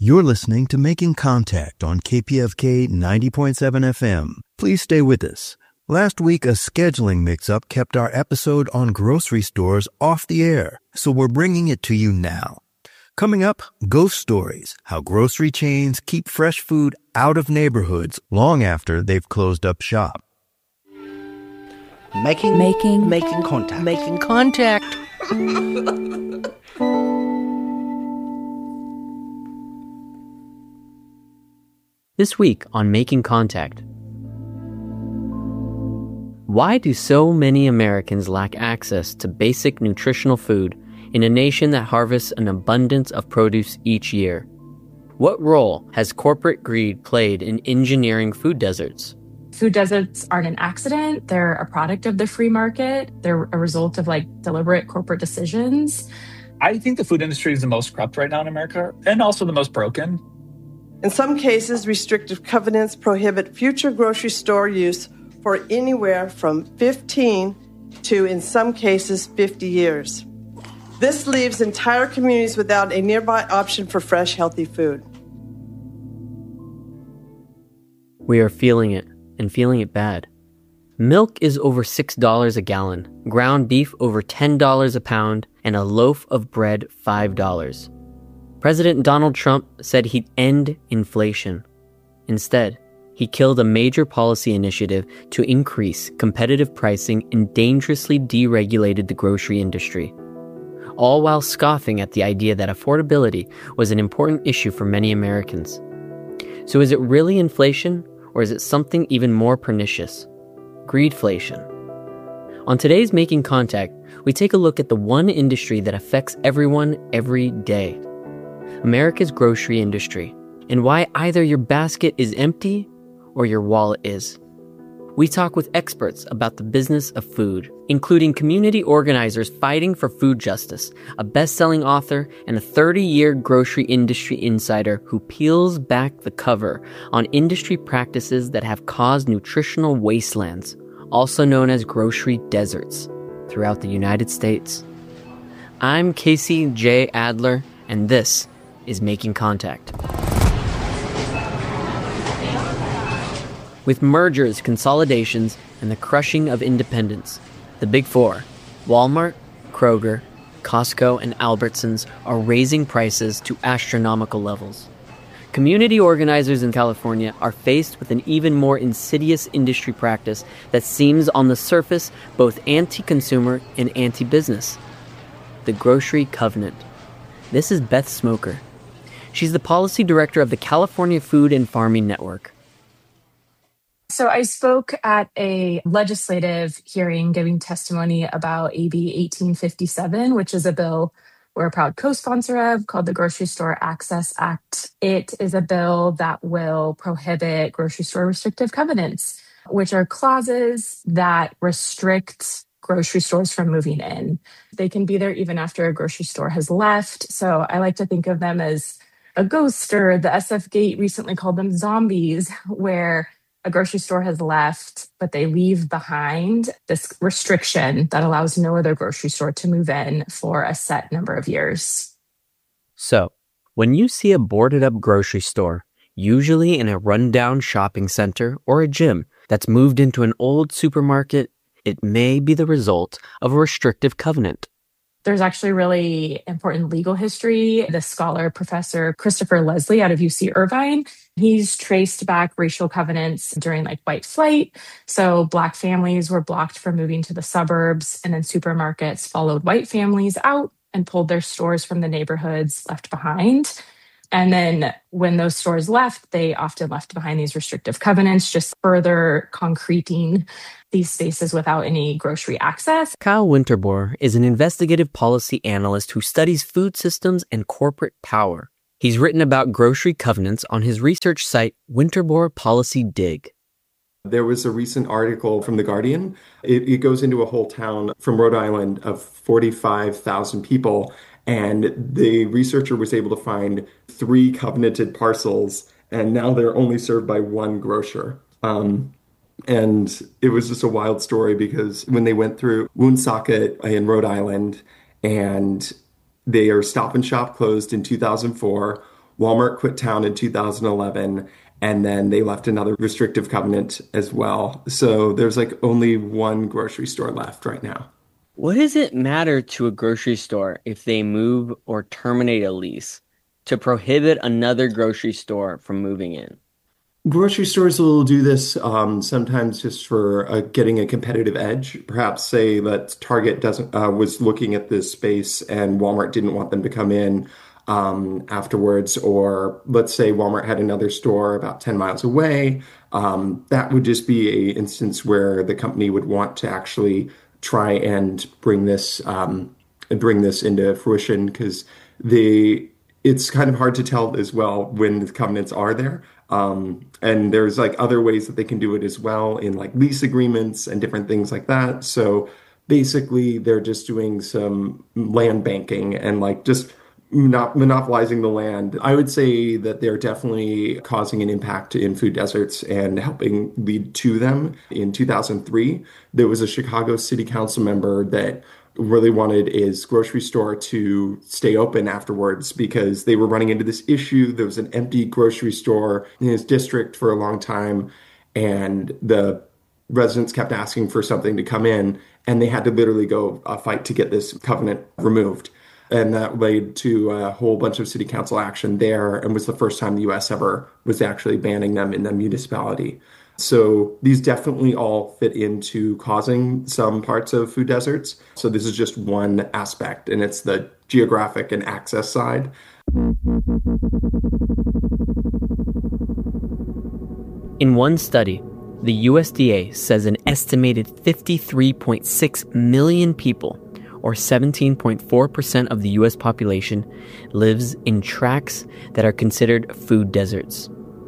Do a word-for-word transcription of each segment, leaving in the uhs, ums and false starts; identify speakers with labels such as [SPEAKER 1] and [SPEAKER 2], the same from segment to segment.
[SPEAKER 1] You're listening to Making Contact on K P F K ninety point seven F M. Please stay with us. Last week, a scheduling mix-up kept our episode on grocery stores off the air, so we're bringing it to you now. Coming up, Ghost Stories, how grocery chains keep fresh food out of neighborhoods long after they've closed up shop.
[SPEAKER 2] Making, making, making contact.
[SPEAKER 3] Making contact.
[SPEAKER 4] This week on Making Contact. Why do so many Americans lack access to basic nutritional food in a nation that harvests an abundance of produce each year? What role has corporate greed played in engineering food deserts?
[SPEAKER 5] Food deserts aren't an accident. They're a product of the free market. They're a result of like deliberate corporate decisions.
[SPEAKER 6] I think the food industry is the most corrupt right now in America and also the most broken.
[SPEAKER 7] In some cases, restrictive covenants prohibit future grocery store use for anywhere from fifteen to, in some cases, fifty years. This leaves entire communities without a nearby option for fresh, healthy food.
[SPEAKER 4] We are feeling it, and feeling it bad. Milk is over six dollars a gallon, ground beef over ten dollars a pound, and a loaf of bread five dollars. President Donald Trump said he'd end inflation. Instead, he killed a major policy initiative to increase competitive pricing and dangerously deregulated the grocery industry, all while scoffing at the idea that affordability was an important issue for many Americans. So is it really inflation, or is it something even more pernicious? Greedflation. On today's Making Contact, we take a look at the one industry that affects everyone every day. America's grocery industry, and why either your basket is empty or your wallet is. We talk with experts about the business of food, including community organizers fighting for food justice, a best-selling author, and a thirty-year grocery industry insider who peels back the cover on industry practices that have caused nutritional wastelands, also known as grocery deserts, throughout the United States. I'm Casey J. Adler, and this is Making Contact. With mergers, consolidations, and the crushing of independence, the Big Four, Walmart, Kroger, Costco, and Albertsons are raising prices to astronomical levels. Community organizers in California are faced with an even more insidious industry practice that seems on the surface both anti-consumer and anti-business. The Grocery Covenant. This is Beth Smoker. She's the policy director of the California Food and Farming Network.
[SPEAKER 5] So I spoke at a legislative hearing giving testimony about A B eighteen fifty-seven, which is a bill we're a proud co-sponsor of called the Grocery Store Access Act. It is a bill that will prohibit grocery store restrictive covenants, which are clauses that restrict grocery stores from moving in. They can be there even after a grocery store has left. So I like to think of them as a ghost, or the S F Gate recently called them zombies, where a grocery store has left, but they leave behind this restriction that allows no other grocery store to move in for a set number of years.
[SPEAKER 4] So, when you see a boarded up grocery store, usually in a rundown shopping center or a gym that's moved into an old supermarket, it may be the result of a restrictive covenant.
[SPEAKER 5] There's actually really important legal history. The scholar, Professor Christopher Leslie out of U C Irvine, he's traced back racial covenants during like white flight. So Black families were blocked from moving to the suburbs, and then supermarkets followed white families out and pulled their stores from the neighborhoods left behind. And then when those stores left, they often left behind these restrictive covenants, just further concreting these spaces without any grocery access.
[SPEAKER 4] Kyle Winterbor is an investigative policy analyst who studies food systems and corporate power. He's written about grocery covenants on his research site, Winterbor Policy Dig.
[SPEAKER 8] There was a recent article from The Guardian. It, it goes into a whole town from Rhode Island of forty-five thousand people. And the researcher was able to find three covenanted parcels, and now they're only served by one grocer. Um, and it was just a wild story because when they went through Woonsocket in Rhode Island, and their Stop and Shop closed in two thousand four, Walmart quit town in two thousand eleven, and then they left another restrictive covenant as well. So there's like only one grocery store left right now.
[SPEAKER 4] What does it matter to a grocery store if they move or terminate a lease to prohibit another grocery store from moving in?
[SPEAKER 8] Grocery stores will do this um, sometimes just for uh, getting a competitive edge. Perhaps say that Target doesn't uh, was looking at this space and Walmart didn't want them to come in um, afterwards, or let's say Walmart had another store about ten miles away. Um, that would just be an instance where the company would want to actually try and bring this um, bring this into fruition, because the it's kind of hard to tell as well when the covenants are there. Um, and there's like other ways that they can do it as well in like lease agreements and different things like that. So basically they're just doing some land banking and like just not monopolizing the land. I would say that they're definitely causing an impact in food deserts and helping lead to them. In two thousand three, there was a Chicago City Council member that really wanted his grocery store to stay open afterwards because they were running into this issue. There was an empty grocery store in his district for a long time, and the residents kept asking for something to come in, and they had to literally go uh, fight to get this covenant removed. And that led to a whole bunch of city council action there, and was the first time the U S ever was actually banning them in the municipality. So these definitely all fit into causing some parts of food deserts. So this is just one aspect, and it's the geographic and access side.
[SPEAKER 4] In one study, the U S D A says an estimated fifty-three point six million people, or seventeen point four percent of the U S population, lives in tracts that are considered food deserts.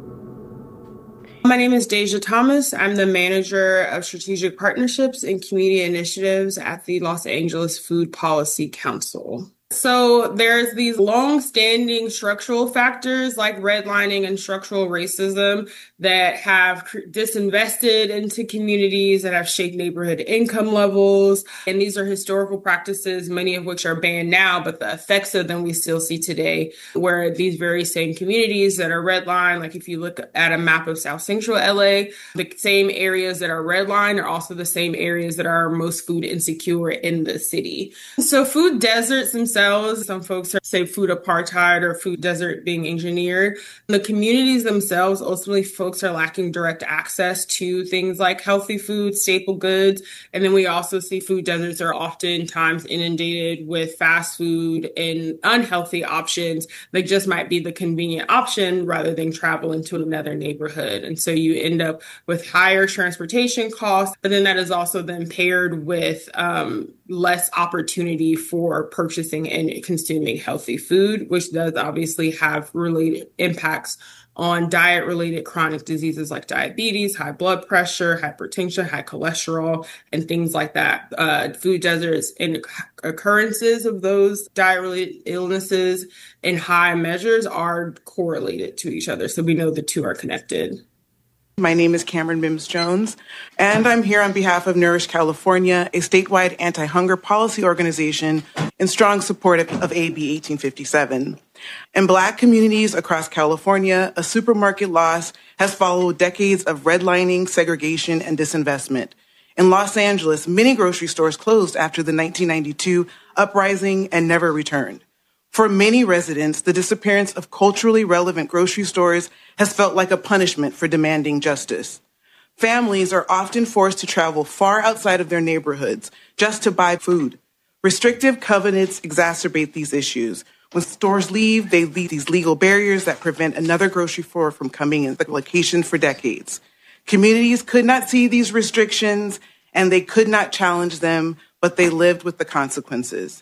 [SPEAKER 3] My name is Deja Thomas. I'm the manager of strategic partnerships and community initiatives at the Los Angeles Food Policy Council. So there's these long-standing structural factors like redlining and structural racism that have disinvested into communities, that have shaped neighborhood income levels. And these are historical practices, many of which are banned now, but the effects of them we still see today, where these very same communities that are redlined, like if you look at a map of South Central L A, the same areas that are redlined are also the same areas that are most food insecure in the city. So food deserts themselves, some folks say food apartheid or food desert being engineered. The communities themselves, ultimately, folks are lacking direct access to things like healthy food, staple goods. And then we also see food deserts are oftentimes inundated with fast food and unhealthy options that just might be the convenient option rather than travel into another neighborhood. And so you end up with higher transportation costs, but then that is also then paired with um, less opportunity for purchasing and consuming healthy food, which does obviously have related impacts on diet-related chronic diseases like diabetes, high blood pressure, hypertension, high cholesterol, and things like that. Uh, food deserts and occurrences of those diet-related illnesses in high measures are correlated to each other. So we know the two are connected.
[SPEAKER 9] My name is Cameron Mims-Jones, and I'm here on behalf of Nourish California, a statewide anti-hunger policy organization in strong support of A B eighteen fifty-seven. In Black communities across California, a supermarket loss has followed decades of redlining, segregation, and disinvestment. In Los Angeles, many grocery stores closed after the nineteen ninety-two uprising and never returned. For many residents, the disappearance of culturally relevant grocery stores has felt like a punishment for demanding justice. Families are often forced to travel far outside of their neighborhoods just to buy food. Restrictive covenants exacerbate these issues. When stores leave, they leave these legal barriers that prevent another grocery store from coming in the location for decades. Communities could not see these restrictions, and they could not challenge them, but they lived with the consequences.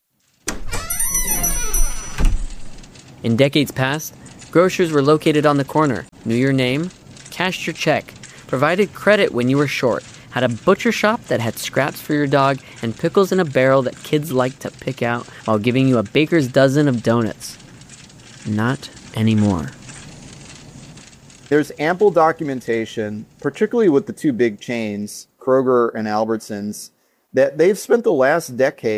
[SPEAKER 4] In decades past, grocers were located on the corner, knew your name, cashed your check, provided credit when you were short, had a butcher shop that had scraps for your dog, and pickles in a barrel that kids liked to pick out while giving you a baker's dozen of donuts. Not anymore.
[SPEAKER 10] There's ample documentation, particularly with the two big chains, Kroger and Albertsons, that they've spent the last decade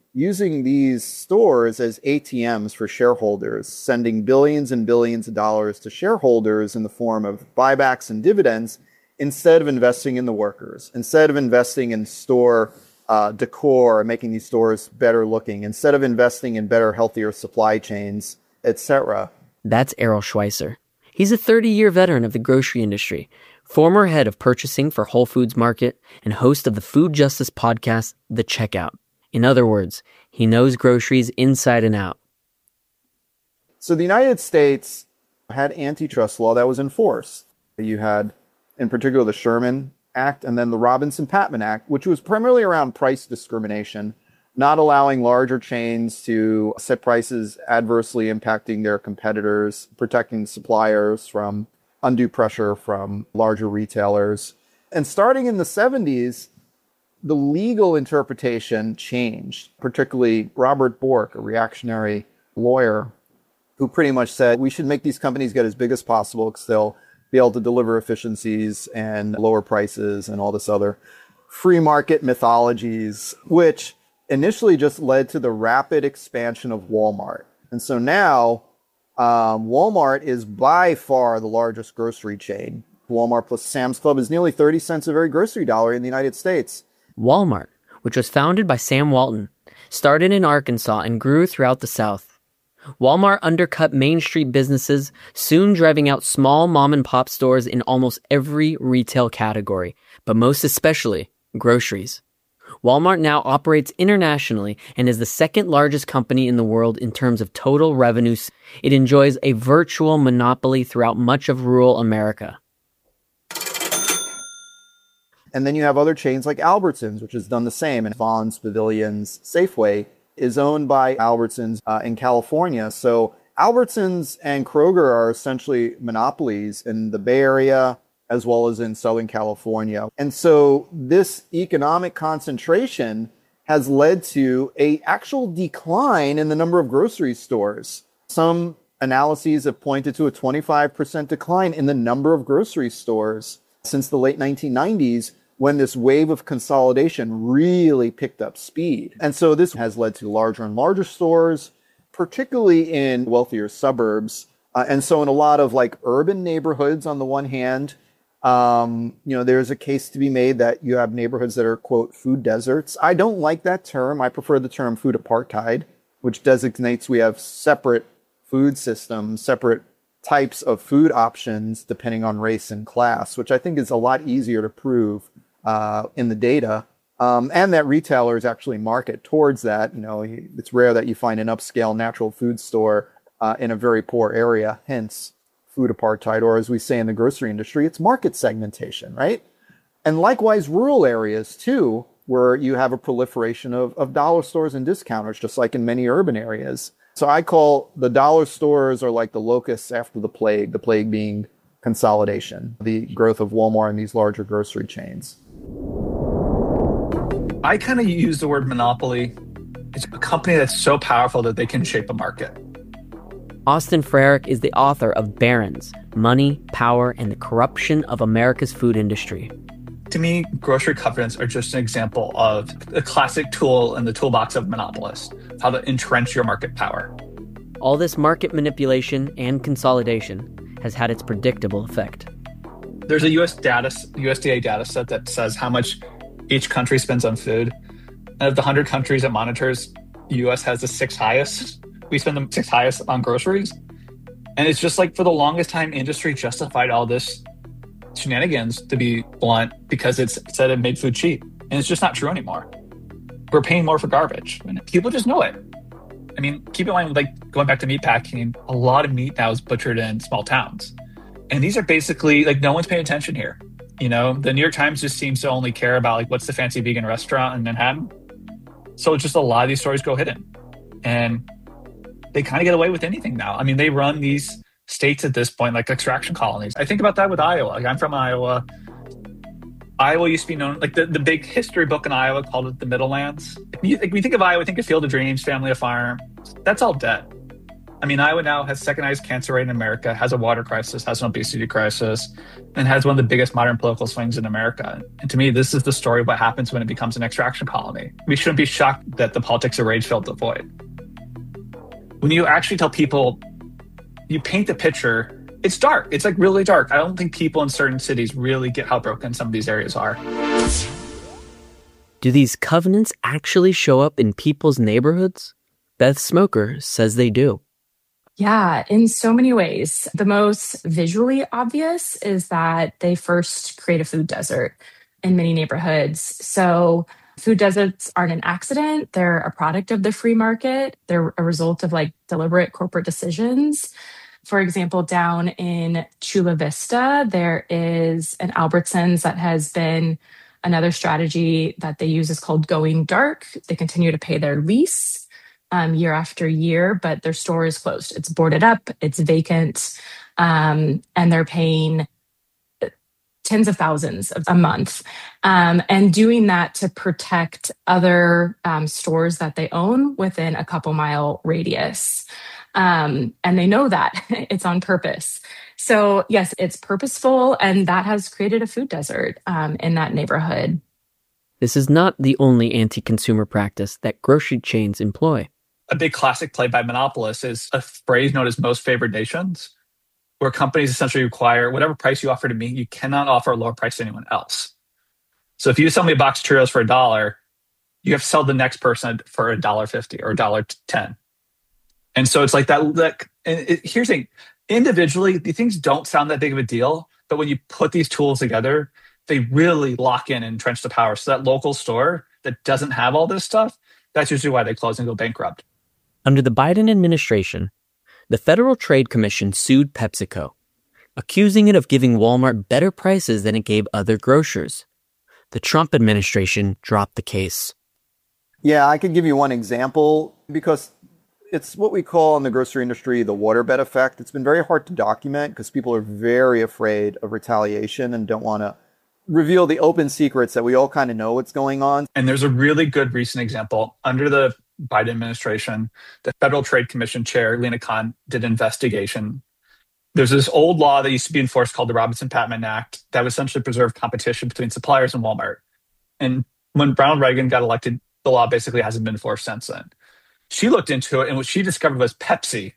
[SPEAKER 10] using these stores as A T Ms for shareholders, sending billions and billions of dollars to shareholders in the form of buybacks and dividends, instead of investing in the workers, instead of investing in store uh, decor and making these stores better looking, instead of investing in better, healthier supply chains, et cetera.
[SPEAKER 4] That's Errol Schweitzer. He's a thirty-year veteran of the grocery industry, former head of purchasing for Whole Foods Market, and host of the food justice podcast, The Checkout. In other words, he knows groceries inside and out.
[SPEAKER 10] So the United States had antitrust law that was in force. You had, in particular, the Sherman Act and then the Robinson-Patman Act, which was primarily around price discrimination, not allowing larger chains to set prices adversely impacting their competitors, protecting suppliers from undue pressure from larger retailers. And starting in the seventies, the legal interpretation changed, particularly Robert Bork, a reactionary lawyer, who pretty much said we should make these companies get as big as possible because they'll be able to deliver efficiencies and lower prices and all this other free market mythologies, which initially just led to the rapid expansion of Walmart. And so now um, Walmart is by far the largest grocery chain. Walmart plus Sam's Club is nearly thirty cents of every grocery dollar in the United States.
[SPEAKER 4] Walmart, which was founded by Sam Walton, started in Arkansas and grew throughout the South. Walmart undercut Main Street businesses, soon driving out small mom-and-pop stores in almost every retail category, but most especially groceries. Walmart now operates internationally and is the second largest company in the world in terms of total revenues. It enjoys a virtual monopoly throughout much of rural America.
[SPEAKER 10] And then you have other chains like Albertsons, which has done the same. And Vons, Pavilions, Safeway is owned by Albertsons uh, in California. So Albertsons and Kroger are essentially monopolies in the Bay Area as well as in Southern California. And so this economic concentration has led to a actual decline in the number of grocery stores. Some analyses have pointed to a twenty-five percent decline in the number of grocery stores since the late nineteen nineties, when this wave of consolidation really picked up speed. And so this has led to larger and larger stores, particularly in wealthier suburbs. Uh, and so in a lot of like urban neighborhoods on the one hand, um, you know, there's a case to be made that you have neighborhoods that are, quote, food deserts. I don't like that term. I prefer the term food apartheid, which designates we have separate food systems, separate types of food options depending on race and class, which I think is a lot easier to prove uh, in the data. Um, and that retailers actually market towards that. You know, it's rare that you find an upscale natural food store uh, in a very poor area, hence food apartheid, or as we say in the grocery industry, it's market segmentation, right? And likewise, rural areas too, where you have a proliferation of, of dollar stores and discounters, just like in many urban areas. So I call the dollar stores are like the locusts after the plague, the plague being consolidation, the growth of Walmart and these larger grocery chains.
[SPEAKER 6] I kind of use the word monopoly. It's a company that's so powerful that they can shape a market.
[SPEAKER 4] Austin Frerick is the author of Barron's, Money, Power, and the Corruption of America's Food Industry.
[SPEAKER 6] To me, grocery covenants are just an example of a classic tool in the toolbox of monopolists, how to entrench your market power.
[SPEAKER 4] All this market manipulation and consolidation has had its predictable effect.
[SPEAKER 6] There's a U S data, U S D A data set that says how much each country spends on food. And of the one hundred countries it monitors, the U S has the sixth highest. We spend the sixth highest on groceries. And it's just like for the longest time, industry justified all this shenanigans, to be blunt, because it's, it said it made food cheap. And it's just not true anymore. We're paying more for garbage. And people just know it. I mean, keep in mind, like going back to meat packing, a lot of meat now is butchered in small towns. And these are basically, like, no one's paying attention here. You know, the New York Times just seems to only care about, like, what's the fancy vegan restaurant in Manhattan. So it's just a lot of these stories go hidden. And they kind of get away with anything now. I mean, they run these states at this point like extraction colonies. I think about that with Iowa. Like, I'm from Iowa. Iowa used to be known, like the, the big history book in Iowa called it the Middle Lands. Like, when you think of Iowa, think of Field of Dreams, Family of Farm. That's all dead. I mean, Iowa now has second highest cancer rate in America, has a water crisis, has an obesity crisis, and has one of the biggest modern political swings in America. And to me, this is the story of what happens when it becomes an extraction colony. We shouldn't be shocked that the politics of rage filled the void. When you actually tell people, you paint the picture, it's dark. It's like really dark. I don't think people in certain cities really get how broken some of these areas are.
[SPEAKER 4] Do these covenants actually show up in people's neighborhoods? Beth Smoker says they do.
[SPEAKER 5] Yeah, in so many ways. The most visually obvious is that they first create a food desert in many neighborhoods. So food deserts aren't an accident. They're a product of the free market. They're a result of like deliberate corporate decisions. For example, down in Chula Vista, there is an Albertsons that has been another strategy that they use is called going dark. They continue to pay their lease um, year after year, but their store is closed. It's boarded up, it's vacant, um, and they're paying tens of thousands a month. Um, and doing that to protect other um, stores that they own within a couple mile radius. Um, and they know that it's on purpose. So yes, it's purposeful, and that has created a food desert um, in that neighborhood.
[SPEAKER 4] This is not the only anti-consumer practice that grocery chains employ.
[SPEAKER 6] A big classic play by monopolists is a phrase known as most favored nations, where companies essentially require whatever price you offer to me, you cannot offer a lower price to anyone else. So if you sell me a box of Cheerios for a dollar, you have to sell the next person for a dollar fifty or a dollar ten. And so it's like that. that and it, here's the thing. Individually, these things don't sound that big of a deal, but when you put these tools together, they really lock in and entrench the power. So that local store that doesn't have all this stuff, that's usually why they close and go bankrupt.
[SPEAKER 4] Under the Biden administration, the Federal Trade Commission sued PepsiCo, accusing it of giving Walmart better prices than it gave other grocers. The Trump administration dropped the case.
[SPEAKER 10] Yeah, I could give you one example because it's what we call in the grocery industry the waterbed effect. It's been very hard to document because people are very afraid of retaliation and don't want to reveal the open secrets that we all kind of know what's going on.
[SPEAKER 6] And there's a really good recent example. Under the Biden administration, the Federal Trade Commission chair, Lina Khan, did an investigation. There's this old law that used to be enforced called the Robinson-Patman Act that would essentially preserve competition between suppliers and Walmart. And when Ronald Reagan got elected, the law basically hasn't been enforced since then. She looked into it, and what she discovered was Pepsi.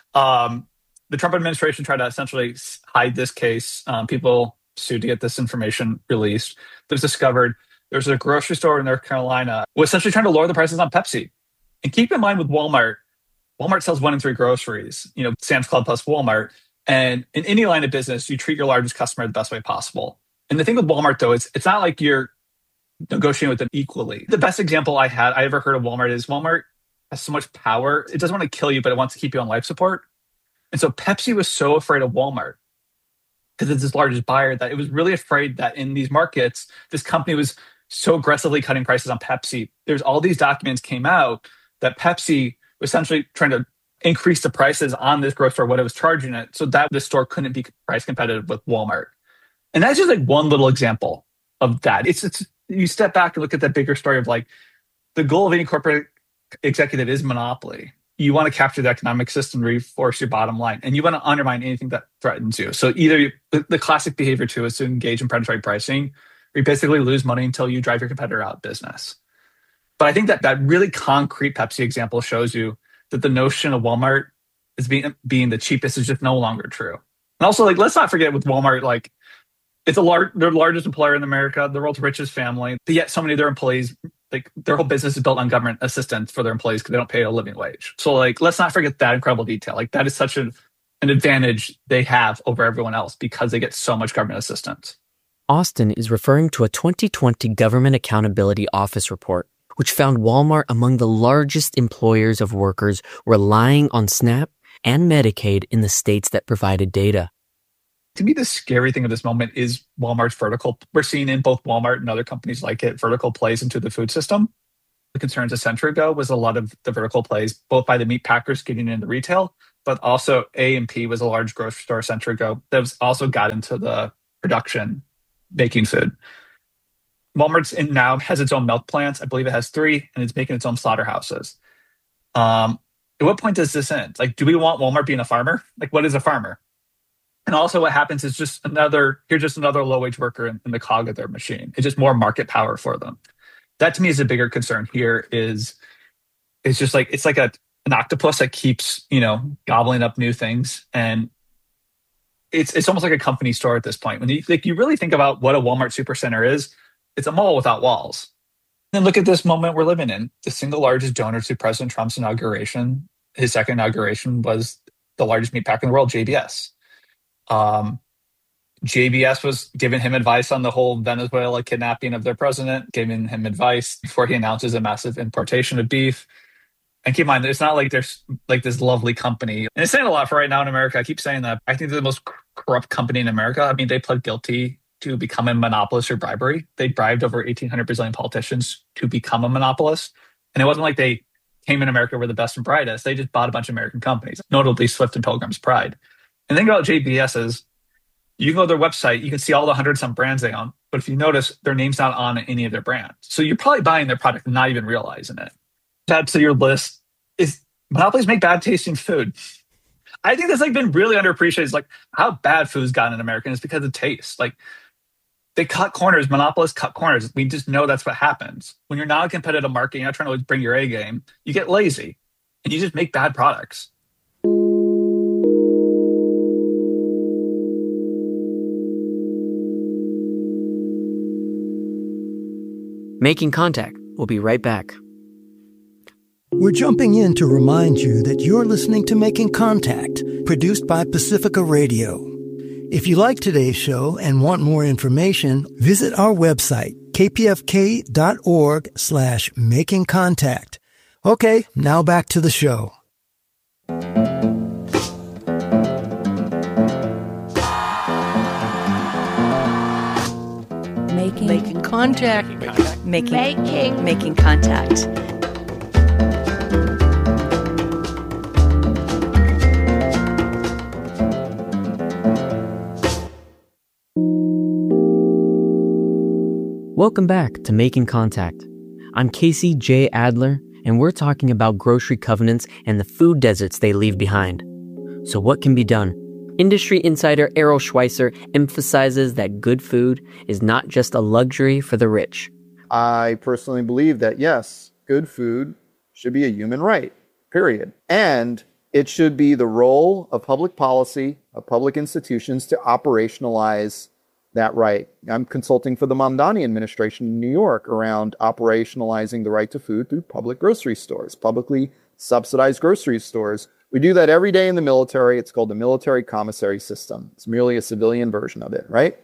[SPEAKER 6] Um, the Trump administration tried to essentially hide this case. Um, people sued to get this information released. It was discovered there's a grocery store in North Carolina was essentially trying to lower the prices on Pepsi. And keep in mind with Walmart, Walmart sells one in three groceries, you know, Sam's Club plus Walmart. And in any line of business, you treat your largest customer the best way possible. And the thing with Walmart, though, is it's not like you're negotiating with them equally. The best example I had, I ever heard of Walmart is Walmart has so much power. It doesn't want to kill you, but it wants to keep you on life support. And so Pepsi was so afraid of Walmart because it's its largest buyer that it was really afraid that in these markets, this company was so aggressively cutting prices on Pepsi. There's all these documents came out that Pepsi was essentially trying to increase the prices on this grocery store, what it was charging it, so that the store couldn't be price competitive with Walmart. And that's just like one little example of that. It's, it's you step back and look at that bigger story of like the goal of any corporate executive is monopoly. You want to capture the economic system, reinforce your bottom line, and you want to undermine anything that threatens you. So either you, the, the classic behavior too is to engage in predatory pricing, where you basically lose money until you drive your competitor out of business. But I think that that really concrete Pepsi example shows you that the notion of Walmart as being being the cheapest is just no longer true. And also, like, let's not forget with Walmart, like it's a large, their largest employer in America, the world's richest family. But yet, so many of their employees, like their whole business is built on government assistance for their employees because they don't pay a living wage. So, like, let's not forget that incredible detail. Like, that is such an an advantage they have over everyone else because they get so much government assistance.
[SPEAKER 4] Austin is referring to a twenty twenty Government Accountability Office report, which found Walmart among the largest employers of workers relying on SNAP and Medicaid in the states that provided data.
[SPEAKER 6] To me, the scary thing of this moment is Walmart's vertical. We're seeing in both Walmart and other companies like it, vertical plays into the food system. The concerns a century ago was a lot of the vertical plays, both by the meat packers getting into retail, but also A and P was a large grocery store a century ago that was also got into the production, making food. Walmart's in now has its own milk plants. I believe it has three, and it's making its own slaughterhouses. Um, at what point does this end? Like, do we want Walmart being a farmer? Like, what is a farmer? And also what happens is just another, you're just another low-wage worker in, in the cog of their machine. It's just more market power for them. That to me is a bigger concern here is, it's just like, it's like a, an octopus that keeps, you know, gobbling up new things. And it's it's almost like a company store at this point. When you, like, you really think about what a Walmart Supercenter is, it's a mall without walls. And look at this moment we're living in. The single largest donor to President Trump's inauguration, his second inauguration, was the largest meat packer in the world, J B S. Um, J B S was giving him advice on the whole Venezuela kidnapping of their president, giving him advice before he announces a massive importation of beef. And keep in mind, it's not like there's like this lovely company. And it's saying a lot for right now in America. I keep saying that. I think they're the most corrupt company in America. I mean, they pled guilty to become a monopolist or bribery. They bribed over eighteen hundred Brazilian politicians to become a monopolist. And it wasn't like they came in America were the best and brightest. They just bought a bunch of American companies, notably Swift and Pilgrim's Pride. And the thing about J B S is you can go to their website, you can see all the hundred some brands they own. But if you notice, their name's not on any of their brands. So you're probably buying their product and not even realizing it. Add to your list is monopolies make bad tasting food. I think that's like been really underappreciated. It's like how bad food's gotten in America is because of taste. Like they cut corners, monopolists cut corners. We just know that's what happens. When you're not a competitive market, you're not trying to always bring your A game, you get lazy and you just make bad products.
[SPEAKER 4] Making Contact. We'll be right back.
[SPEAKER 1] We're jumping in to remind you that you're listening to Making Contact, produced by Pacifica Radio. If you like today's show and want more information, visit our website, kpfk.org slash making contact. Okay, now back to the show.
[SPEAKER 2] Making, making contact. Making, making, making contact.
[SPEAKER 4] Welcome back to Making Contact. I'm Casey J. Adler, and we're talking about grocery covenants and the food deserts they leave behind. So what can be done? Industry insider Errol Schweitzer emphasizes that good food is not just a luxury for the rich.
[SPEAKER 10] I personally believe that, yes, good food should be a human right, period. And it should be the role of public policy, of public institutions to operationalize that right. I'm consulting for the Mamdani administration in New York around operationalizing the right to food through public grocery stores, publicly subsidized grocery stores. We do that every day in the military. It's called the military commissary system. It's merely a civilian version of it, right?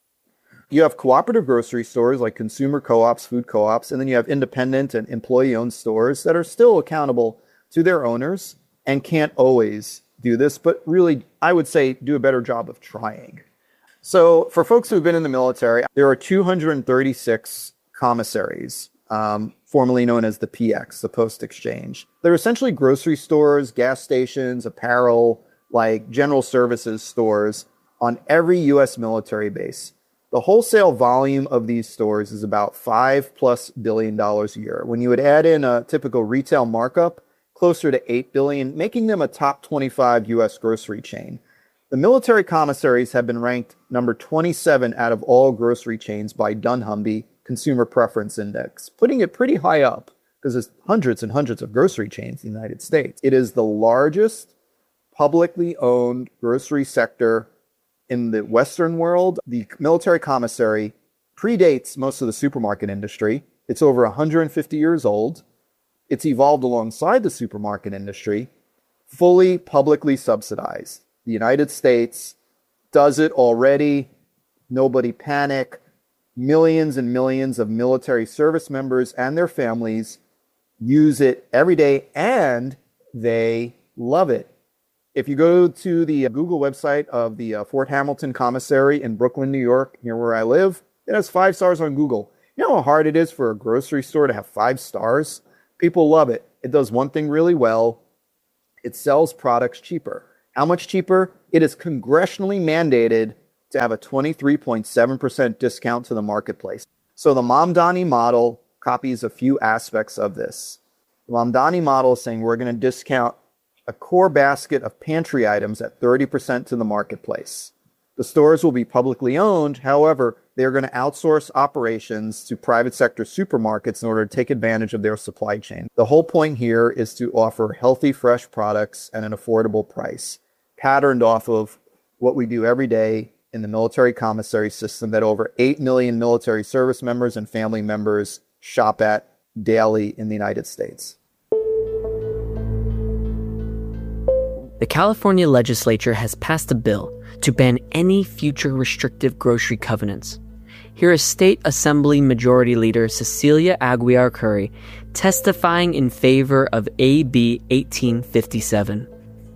[SPEAKER 10] You have cooperative grocery stores like consumer co-ops, food co-ops, and then you have independent and employee-owned stores that are still accountable to their owners and can't always do this, but really, I would say, do a better job of trying. So for folks who've been in the military, there are two hundred thirty-six commissaries, um, formerly known as the P X, the Post Exchange. They're essentially grocery stores, gas stations, apparel, like general services stores on every U S military base. The wholesale volume of these stores is about five plus billion dollars a year. When you would add in a typical retail markup, closer to eight billion, making them a top twenty-five U S grocery chain. The military commissaries have been ranked number twenty-seven out of all grocery chains by Dunnhumby Consumer Preference Index, putting it pretty high up because there's hundreds and hundreds of grocery chains in the United States. It is the largest publicly owned grocery sector in the Western world. The military commissary predates most of the supermarket industry. It's over one hundred fifty years old. It's evolved alongside the supermarket industry, fully publicly subsidized. The United States does it already. Nobody panic. Millions and millions of military service members and their families use it every day, and they love it. If you go to the Google website of the uh, Fort Hamilton Commissary in Brooklyn, New York, near where I live, it has five stars on Google. You know how hard it is for a grocery store to have five stars? People love it. It does one thing really well. It sells products cheaper. How much cheaper? It is congressionally mandated to have a twenty-three point seven percent discount to the marketplace. So the Mamdani model copies a few aspects of this. The Mamdani model is saying we're going to discount a core basket of pantry items at thirty percent to the marketplace. The stores will be publicly owned. However, they're going to outsource operations to private sector supermarkets in order to take advantage of their supply chain. The whole point here is to offer healthy, fresh products at an affordable price, patterned off of what we do every day in the military commissary system that over eight million military service members and family members shop at daily in the United States.
[SPEAKER 4] The California legislature has passed a bill to ban any future restrictive grocery covenants. Here is State Assembly Majority Leader Cecilia Aguiar Curry testifying in favor of A B eighteen fifty-seven.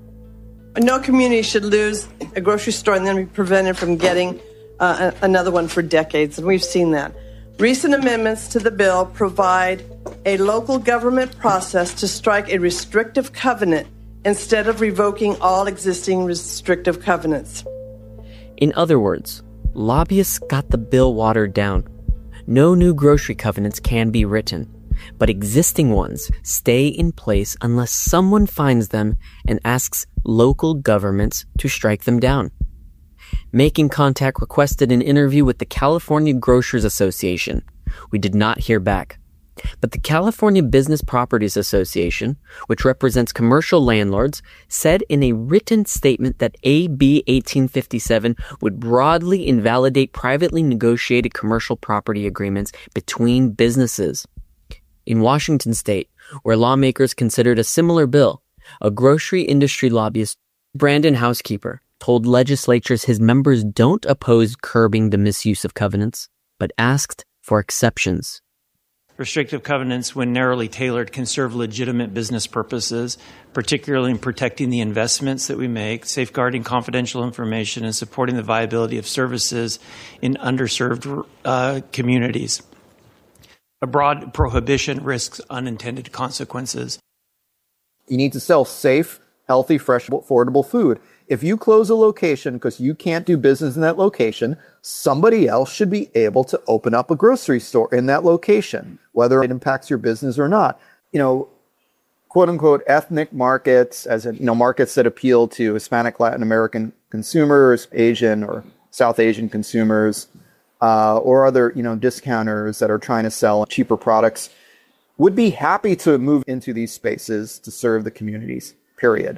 [SPEAKER 7] No community should lose a grocery store and then be prevented from getting uh, another one for decades, and we've seen that. Recent amendments to the bill provide a local government process to strike a restrictive covenant instead of revoking all existing restrictive covenants.
[SPEAKER 4] In other words, lobbyists got the bill watered down. No new grocery covenants can be written, but existing ones stay in place unless someone finds them and asks local governments to strike them down. Making Contact requested an interview with the California Grocers Association. We did not hear back. But the California Business Properties Association, which represents commercial landlords, said in a written statement that A B eighteen fifty-seven would broadly invalidate privately negotiated commercial property agreements between businesses. In Washington state, where lawmakers considered a similar bill, a grocery industry lobbyist, Brandon Housekeeper, told legislatures his members don't oppose curbing the misuse of covenants, but asked for exceptions.
[SPEAKER 11] Restrictive covenants, when narrowly tailored, can serve legitimate business purposes, particularly in protecting the investments that we make, safeguarding confidential information, and supporting the viability of services in underserved uh, communities. A broad prohibition risks unintended consequences.
[SPEAKER 10] You need to sell safe, healthy, fresh, affordable food. If you close a location because you can't do business in that location, somebody else should be able to open up a grocery store in that location, whether it impacts your business or not. You know, quote unquote, ethnic markets, as in, you know, markets that appeal to Hispanic, Latin American consumers, Asian or South Asian consumers, uh, or other, you know, discounters that are trying to sell cheaper products, would be happy to move into these spaces to serve the communities, period.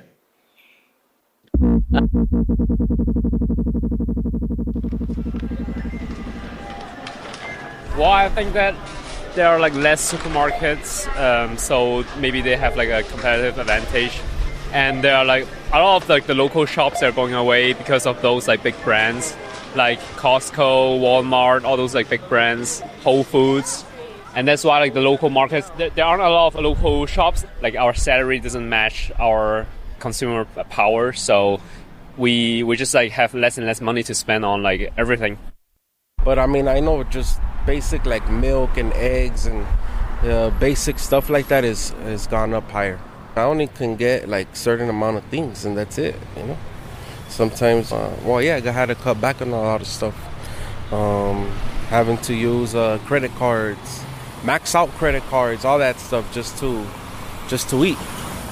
[SPEAKER 12] Well, I think that there are like less supermarkets, um, so maybe they have like a competitive advantage. And there are like a lot of like the local shops that are going away because of those like big brands, like Costco, Walmart, all those like big brands, Whole Foods. And that's why like the local markets, there, there aren't a lot of local shops. Like our salary doesn't match our consumer power, so we we just like have less and less money to spend on like everything.
[SPEAKER 13] But I mean, I know just basic like milk and eggs and uh, basic stuff like that is has gone up higher. I only can get like certain amount of things, and that's it. You know, sometimes, uh, well, yeah, I had to cut back on a lot of stuff. Um, having to use uh, credit cards, max out credit cards, all that stuff just to just to eat.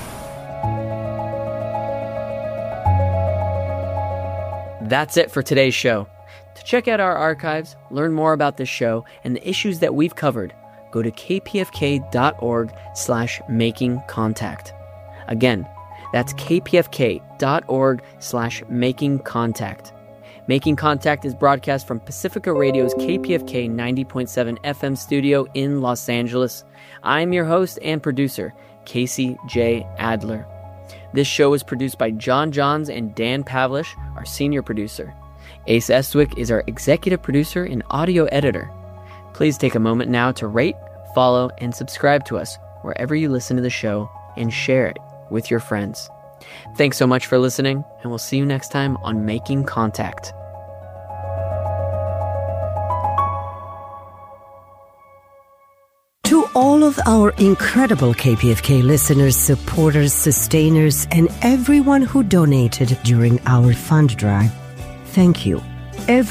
[SPEAKER 4] That's it for today's show. To check out our archives, learn more about this show and the issues that we've covered, go to kpfk.org slash making contact. Again, that's kpfk.org slash making contact. Making Contact is broadcast from Pacifica Radio's K P F K ninety point seven F M studio in Los Angeles. I'm your host and producer, Casey J. Adler. This show is produced by John Johns and Dan Pavlish, our senior producer. Ace Estwick is our executive producer and audio editor. Please take a moment now to rate, follow, and subscribe to us wherever you listen to the show and share it with your friends. Thanks so much for listening, and we'll see you next time on Making Contact.
[SPEAKER 14] To all of our incredible K P F K listeners, supporters, sustainers, and everyone who donated during our fund drive, thank you. Every